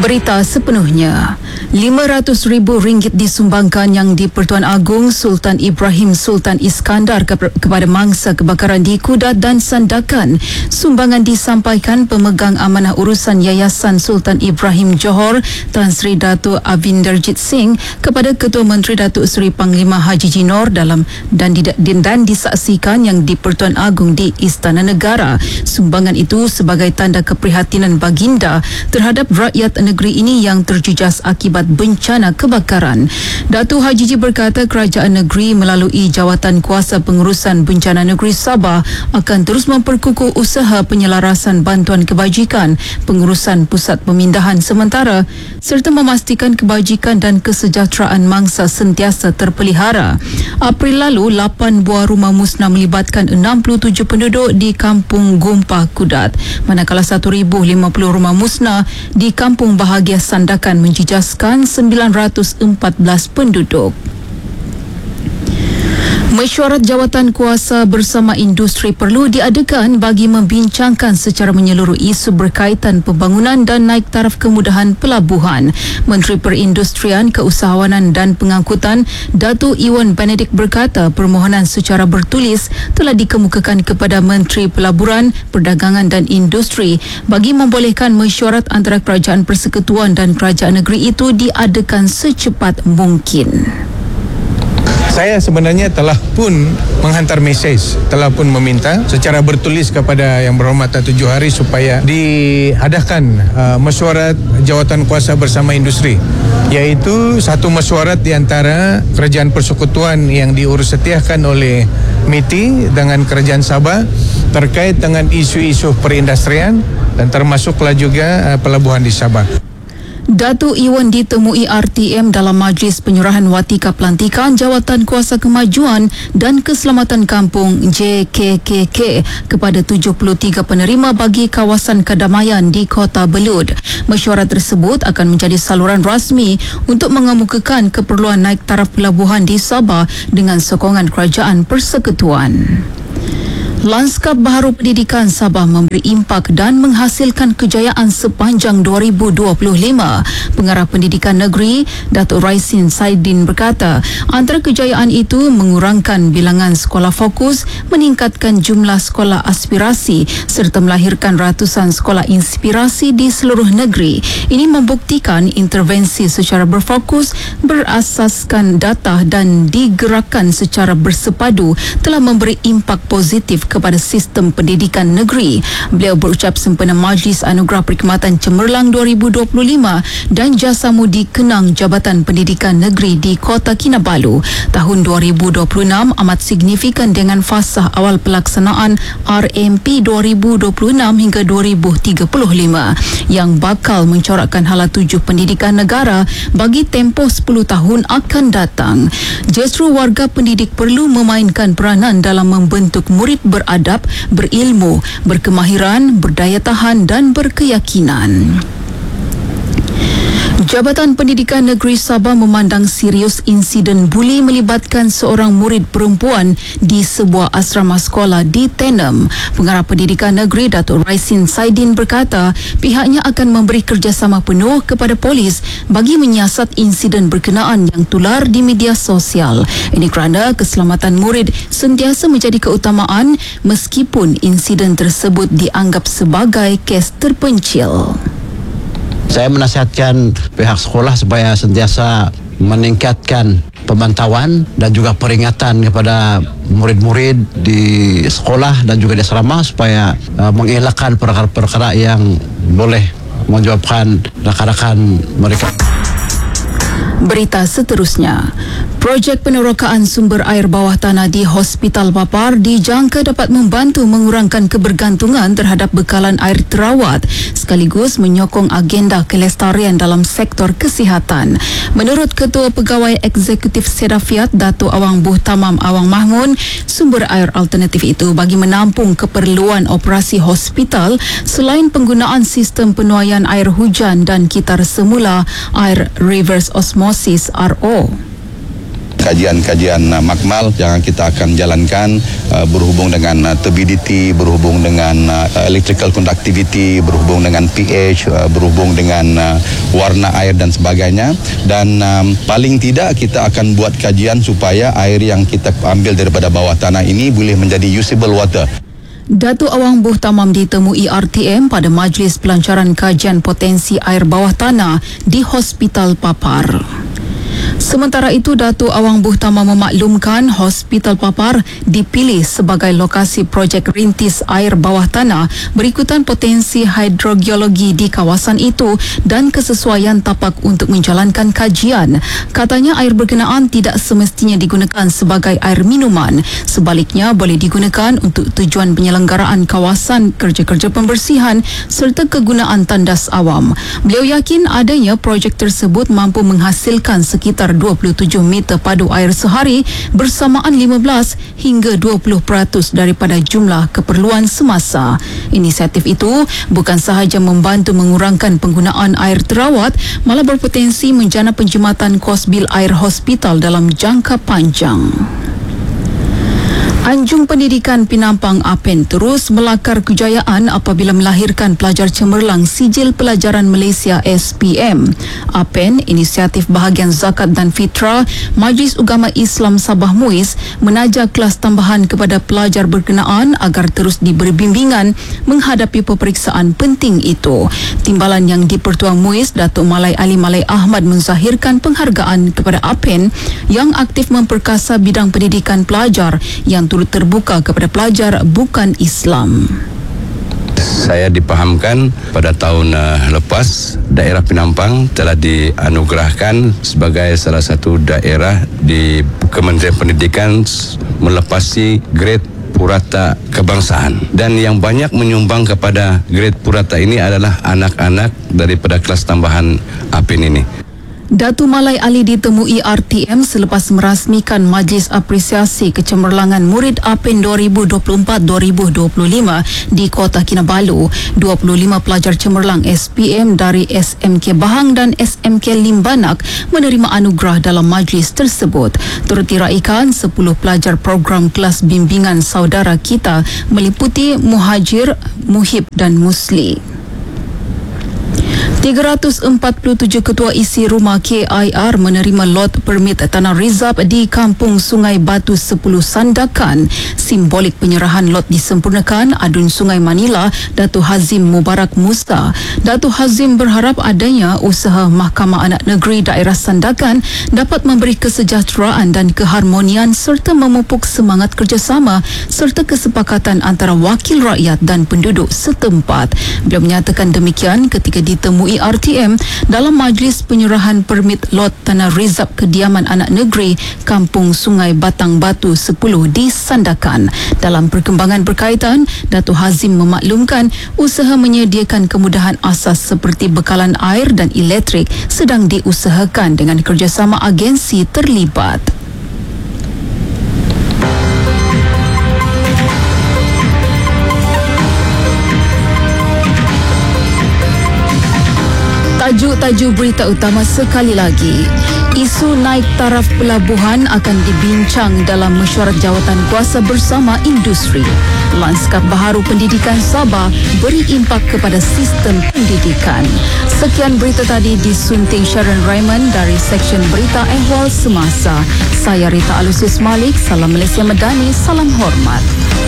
Berita sepenuhnya. RM500,000 disumbangkan yang di-Pertuan Agong Sultan Ibrahim Sultan Iskandar kepada mangsa kebakaran di Kudat dan Sandakan. Sumbangan disampaikan pemegang amanah urusan Yayasan Sultan Ibrahim Johor Tan Sri Datuk Avinderjit Singh kepada Ketua Menteri Datuk Seri Panglima Haji Jinor dan disaksikan yang di-Pertuan Agong di Istana Negara. Sumbangan itu sebagai tanda keprihatinan baginda terhadap rakyat negeri ini yang terjejas akibat bencana kebakaran. Datuk Haji Ji berkata kerajaan negeri melalui Jawatan Kuasa Pengurusan Bencana Negeri Sabah akan terus memperkukuh usaha penyelarasan bantuan kebajikan, pengurusan pusat pemindahan sementara serta memastikan kebajikan dan kesejahteraan mangsa sentiasa terpelihara. April lalu, 8 buah rumah musnah melibatkan 67 penduduk di Kampung Gompah Kudat, manakala 1,050 rumah musnah di Kampung Bahagia Sandakan menjejaskan 914 penduduk. Mesyuarat jawatan kuasa bersama industri perlu diadakan bagi membincangkan secara menyeluruh isu berkaitan pembangunan dan naik taraf kemudahan pelabuhan. Menteri Perindustrian, Keusahawanan dan Pengangkutan Datuk Iwan Benedict berkata permohonan secara bertulis telah dikemukakan kepada Menteri Pelaburan, Perdagangan dan Industri bagi membolehkan mesyuarat antara Kerajaan Persekutuan dan Kerajaan Negeri itu diadakan secepat mungkin. Saya sebenarnya telah pun menghantar mesej, telah pun meminta secara bertulis kepada Yang Berhormat Datuk Johari supaya diadakan mesyuarat jawatan kuasa bersama industri, iaitu satu mesyuarat di antara Kerajaan Persekutuan yang diurusetiakan oleh MITI dengan Kerajaan Sabah terkait dengan isu-isu perindustrian dan termasuklah juga pelabuhan di Sabah. Datuk Iwan ditemui RTM dalam Majlis Penyerahan Watika Pelantikan Jawatan Kuasa Kemajuan dan Keselamatan Kampung JKKK kepada 73 penerima bagi kawasan kedamaian di Kota Belud. Mesyuarat tersebut akan menjadi saluran rasmi untuk mengemukakan keperluan naik taraf pelabuhan di Sabah dengan sokongan Kerajaan Persekutuan. Lanskap Baharu Pendidikan Sabah memberi impak dan menghasilkan kejayaan sepanjang 2025. Pengarah Pendidikan Negeri, Datuk Raisin Saidin berkata, antara kejayaan itu mengurangkan bilangan sekolah fokus, meningkatkan jumlah sekolah aspirasi serta melahirkan ratusan sekolah inspirasi di seluruh negeri. Ini membuktikan intervensi secara berfokus, berasaskan data dan digerakkan secara bersepadu telah memberi impak positif kepada sistem pendidikan negeri. Beliau berucap sempena Majlis Anugerah Perkhidmatan Cemerlang 2025 dan Jasa Mudi Kenang Jabatan Pendidikan Negeri di Kota Kinabalu. Tahun 2026 amat signifikan dengan fasa awal pelaksanaan RMP 2026 hingga 2035 yang bakal mencorakkan hala tuju pendidikan negara bagi tempoh 10 tahun akan datang. Justru warga pendidik perlu memainkan peranan dalam membentuk murid beradab, berilmu, berkemahiran, berdaya tahan dan berkeyakinan. Jabatan Pendidikan Negeri Sabah memandang serius insiden buli melibatkan seorang murid perempuan di sebuah asrama sekolah di Tenem. Pengarah Pendidikan Negeri Datuk Raisin Saidin berkata pihaknya akan memberi kerjasama penuh kepada polis bagi menyiasat insiden berkenaan yang tular di media sosial. Ini kerana keselamatan murid sentiasa menjadi keutamaan meskipun insiden tersebut dianggap sebagai kes terpencil. Saya menasihatkan pihak sekolah supaya sentiasa meningkatkan pemantauan dan juga peringatan kepada murid-murid di sekolah dan juga di asrama supaya mengelakkan perkara-perkara yang boleh menyebabkan rakan-rakan mereka. Berita seterusnya, projek penerokaan sumber air bawah tanah di Hospital Papar dijangka dapat membantu mengurangkan kebergantungan terhadap bekalan air terawat sekaligus menyokong agenda kelestarian dalam sektor kesihatan. Menurut Ketua Pegawai Eksekutif Sedafiat Datuk Awang Buh Tamam Awang Mahmun, sumber air alternatif itu bagi menampung keperluan operasi hospital selain penggunaan sistem penuaian air hujan dan kitar semula air reverse osmosis RO. kajian-kajian makmal yang kita akan jalankan berhubung dengan turbidity, berhubung dengan electrical conductivity, berhubung dengan pH, berhubung dengan warna air dan sebagainya. Dan paling tidak kita akan buat kajian supaya air yang kita ambil daripada bawah tanah ini boleh menjadi usable water. Datuk Awang Buh Tamam ditemui RTM pada Majlis Pelancaran Kajian Potensi Air Bawah Tanah di Hospital Papar. Sementara itu, Datuk Awang Buh Tamam memaklumkan Hospital Papar dipilih sebagai lokasi projek rintis air bawah tanah berikutan potensi hidrogeologi di kawasan itu dan kesesuaian tapak untuk menjalankan kajian. Katanya air berkenaan tidak semestinya digunakan sebagai air minuman. Sebaliknya, boleh digunakan untuk tujuan penyelenggaraan kawasan, kerja-kerja pembersihan serta kegunaan tandas awam. Beliau yakin adanya projek tersebut mampu menghasilkan sekitar 27 meter padu air sehari bersamaan 15 hingga 20% daripada jumlah keperluan semasa. Inisiatif itu bukan sahaja membantu mengurangkan penggunaan air terawat, malah berpotensi menjana penjimatan kos bil air hospital dalam jangka panjang. Anjung Pendidikan Penampang APEN terus melakar kejayaan apabila melahirkan pelajar cemerlang Sijil Pelajaran Malaysia SPM. APEN, Inisiatif Bahagian Zakat dan Fitrah Majlis Ugama Islam Sabah Muiz, menaja kelas tambahan kepada pelajar berkenaan agar terus diberi bimbingan menghadapi peperiksaan penting itu. Timbalan yang dipertuang Muiz, Datuk Malai Ali Malai Ahmad, menzahirkan penghargaan kepada APEN yang aktif memperkasa bidang pendidikan pelajar yang turut terbuka kepada pelajar bukan Islam. Saya dipahamkan pada tahun lepas daerah Penampang telah dianugerahkan sebagai salah satu daerah di Kementerian Pendidikan melepasi grade purata kebangsaan, dan yang banyak menyumbang kepada grade purata ini adalah anak-anak daripada kelas tambahan APEN ini. Datuk Malai Ali ditemui RTM selepas merasmikan Majlis Apresiasi Kecemerlangan Murid APEN 2024-2025 di Kota Kinabalu. 25 pelajar cemerlang SPM dari SMK Bahang dan SMK Limbanak menerima anugerah dalam majlis tersebut. Turut diraikan 10 pelajar program kelas bimbingan saudara kita meliputi Muhajir, Muhib dan Musli. 347 ketua isi rumah KIR menerima lot permit tanah rizab di Kampung Sungai Batu 10 Sandakan. Simbolik penyerahan lot disempurnakan Adun Sungai Manila, Datuk Hazim Mubarak Musa. Datuk Hazim berharap adanya usaha Mahkamah Anak Negeri Daerah Sandakan dapat memberi kesejahteraan dan keharmonian serta memupuk semangat kerjasama serta kesepakatan antara wakil rakyat dan penduduk setempat. Beliau menyatakan demikian ketika ditemui RTM dalam majlis penyerahan permit lot tanah rizab kediaman anak negeri Kampung Sungai Batang Batu 10 di Sandakan. Dalam perkembangan berkaitan, Datuk Hazim memaklumkan usaha menyediakan kemudahan asas seperti bekalan air dan elektrik sedang diusahakan dengan kerjasama agensi terlibat. Tajuk berita utama sekali lagi. Isu naik taraf pelabuhan akan dibincang dalam mesyuarat jawatan kuasa bersama industri. Lanskap baharu pendidikan Sabah beri impak kepada sistem pendidikan. Sekian berita tadi disunting Sharon Raymond dari Seksyen Berita Ehwal Semasa. Saya Rita Alusius Malik, salam Malaysia Madani, salam hormat.